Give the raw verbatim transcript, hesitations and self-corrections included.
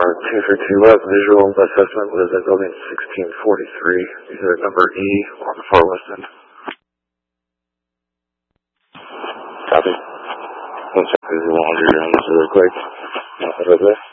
two three two West, visual assessment was at building sixteen forty-three. Is there number E on the far west end? Copy. One second, visual on your end, really quick. Right there.